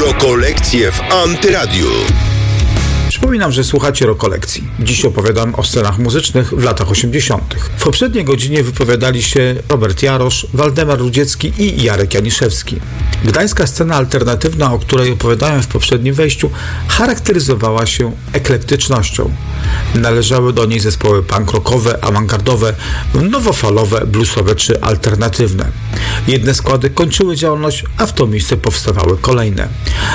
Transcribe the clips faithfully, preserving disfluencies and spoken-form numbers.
Rokolekcje w Antyradiu. Przypominam, że słuchacie Rokolekcji. Dziś opowiadam o scenach muzycznych w latach osiemdziesiątych. W poprzedniej godzinie wypowiadali się Robert Jarosz, Waldemar Rudziecki i Jarek Janiszewski. Gdańska scena alternatywna, o której opowiadałem w poprzednim wejściu, charakteryzowała się eklektycznością. Należały do niej zespoły punk rockowe, awangardowe, nowofalowe, bluesowe czy alternatywne. Jedne składy kończyły działalność, a w to miejsce powstawały kolejne.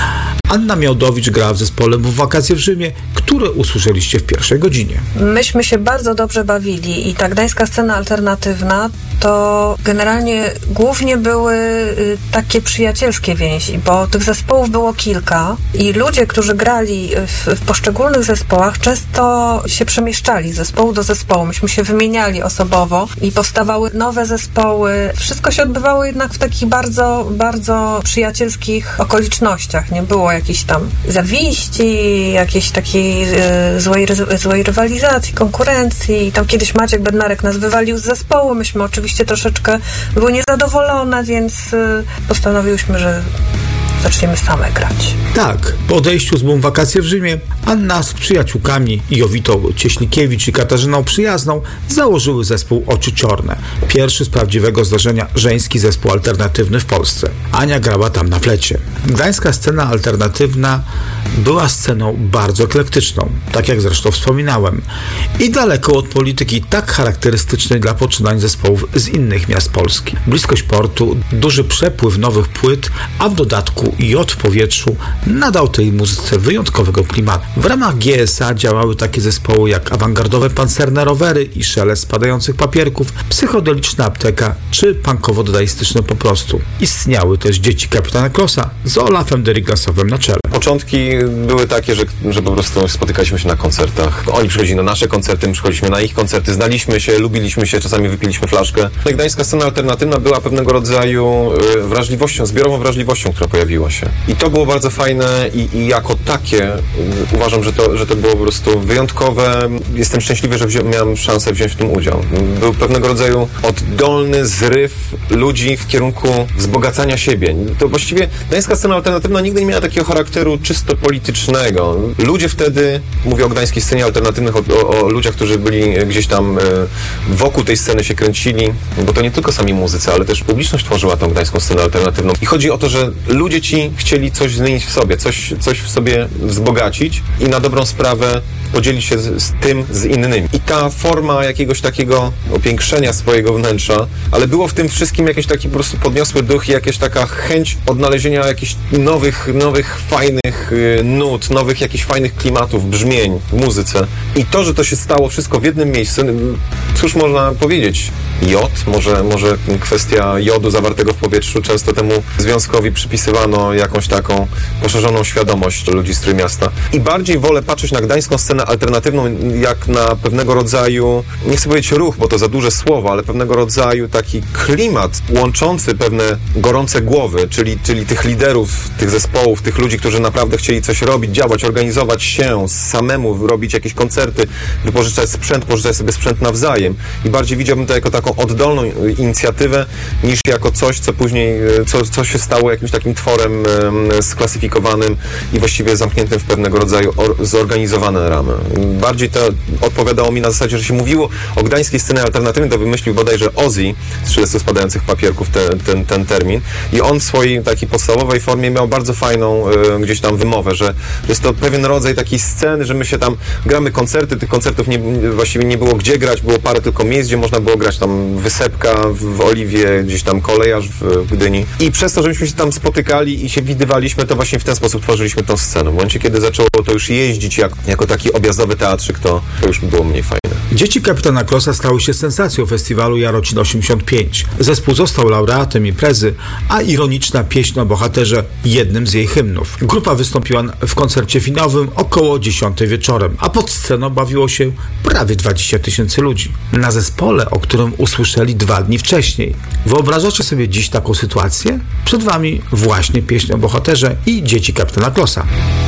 Anna Miałdowicz grała w zespole w Wakacje w Rzymie, które usłyszeliście w pierwszej godzinie. Myśmy się bardzo dobrze bawili i ta gdańska scena alternatywna to generalnie głównie były y, takie przyjacielskie więzi, bo tych zespołów było kilka i ludzie, którzy grali w, w poszczególnych zespołach, często się przemieszczali z zespołu do zespołu. Myśmy się wymieniali osobowo i powstawały nowe zespoły. Wszystko się odbywało jednak w takich bardzo, bardzo przyjacielskich okolicznościach. Nie było jakiejś tam zawiści, jakiejś takiej y, złej, złej rywalizacji, konkurencji. I tam kiedyś Maciek Bednarek nas wywalił z zespołu. Myśmy oczywiście troszeczkę były niezadowolone, więc y, postanowiłyśmy, że zaczniemy same grać. Tak, po odejściu z Boom Wakacje w Rzymie Anna z przyjaciółkami Jowitą Cieślikiewicz i Katarzyną Przyjazną założyły zespół Oczy Ciorne. Pierwszy z prawdziwego zdarzenia żeński zespół alternatywny w Polsce. Ania grała tam na flecie. Gdańska scena alternatywna była sceną bardzo eklektyczną, tak jak zresztą wspominałem. I daleko od polityki tak charakterystycznej dla poczynań zespołów z innych miast Polski. Bliskość portu, duży przepływ nowych płyt, a w dodatku jod w powietrzu nadał tej muzyce wyjątkowego klimatu. W ramach G S A działały takie zespoły jak awangardowe pancerne rowery i szelest spadających papierków, psychodeliczna apteka czy punkowo-dadaistyczne po prostu. Istniały też dzieci kapitana Klossa z Olafem Deriglasowym na czele. Początki były takie, że, że po prostu spotykaliśmy się na koncertach. Oni przychodzili na nasze koncerty, my przychodziliśmy na ich koncerty, znaliśmy się, lubiliśmy się, czasami wypiliśmy flaszkę. Gdańska scena alternatywna była pewnego rodzaju wrażliwością, zbiorową wrażliwością, która pojawiła się. I to było bardzo fajne i, i jako takie uważam, że to, że to było po prostu wyjątkowe. Jestem szczęśliwy, że wzi- miałem szansę wziąć w tym udział. Był pewnego rodzaju oddolny zryw ludzi w kierunku wzbogacania siebie. To właściwie gdańska scena alternatywna nigdy nie miała takiego charakteru czysto politycznego. Ludzie wtedy, mówię o gdańskiej scenie alternatywnej, o, o, o ludziach, którzy byli gdzieś tam y, wokół tej sceny się kręcili, bo to nie tylko sami muzycy, ale też publiczność tworzyła tą gdańską scenę alternatywną. I chodzi o to, że ludzie ci chcieli coś zmienić w sobie, coś, coś w sobie wzbogacić i na dobrą sprawę podzielić się z, z tym, z innymi. I ta forma jakiegoś takiego opiększenia swojego wnętrza, ale było w tym wszystkim jakiś taki po prostu podniosły duch i jakaś taka chęć odnalezienia jakichś nowych, nowych, fajnych y, nut, nowych jakichś fajnych klimatów, brzmień w muzyce. I to, że to się stało wszystko w jednym miejscu, cóż można powiedzieć? Jod, może, może kwestia jodu zawartego w powietrzu, często temu związkowi przypisywano jakąś taką poszerzoną świadomość ludzi z Trójmiasta. I bardziej wolę patrzeć na gdańską scenę alternatywną jak na pewnego rodzaju, nie chcę powiedzieć ruch, bo to za duże słowo, ale pewnego rodzaju taki klimat łączący pewne gorące głowy, czyli, czyli tych liderów, tych zespołów, tych ludzi, którzy naprawdę chcieli coś robić, działać, organizować się, samemu robić jakieś koncerty, wypożyczać sprzęt, pożyczać sobie sprzęt nawzajem. I bardziej widziałbym to jako taką oddolną inicjatywę, niż jako coś, co później, co, co się stało jakimś takim tworem um, sklasyfikowanym i właściwie zamkniętym w pewnego rodzaju or, zorganizowane ramy. Bardziej to odpowiadało mi na zasadzie, że się mówiło o gdańskiej scenie alternatywnej, to wymyślił bodajże Ozzy z trzydziestu spadających papierków te, ten, ten termin i on w swojej takiej podstawowej formie miał bardzo fajną y, gdzieś tam wymowę, że, że jest to pewien rodzaj takiej sceny, że my się tam gramy koncerty, tych koncertów nie, właściwie nie było gdzie grać, było parę tylko miejsc, gdzie można było grać, tam Wysepka w, w Oliwie, gdzieś tam Kolejarz w, w Gdyni i przez to, żebyśmy się tam spotykali i się widywaliśmy, to właśnie w ten sposób tworzyliśmy tą scenę. W momencie, kiedy zaczęło to już jeździć jak, jako taki objazdowy teatrzyk, to, to już było mniej fajne. Dzieci kapitana Klossa stały się sensacją festiwalu Jarocin osiemdziesiąt pięć. Zespół został laureatem imprezy, a ironiczna pieśń o bohaterze jednym z jej hymnów. Grupa wystąpiła w koncercie finałowym około dziesiątej wieczorem, a pod sceną bawiło się prawie dwadzieścia tysięcy ludzi. Na zespole, o którym usłyszeli dwa dni wcześniej. Wyobrażacie sobie dziś taką sytuację? Przed wami właśnie pieśń o bohaterze i dzieci kapitana Klossa.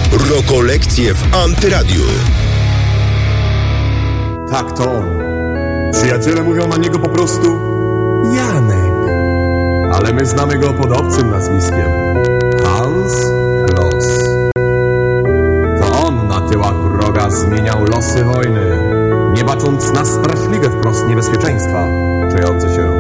Rokolekcje w Antyradiu. Tak, to on. Przyjaciele mówią na niego po prostu Janek. Ale my znamy go pod obcym nazwiskiem. Hans Kloss. czas zmieniał losy wojny, nie bacząc na straszliwe wprost niebezpieczeństwa czujące się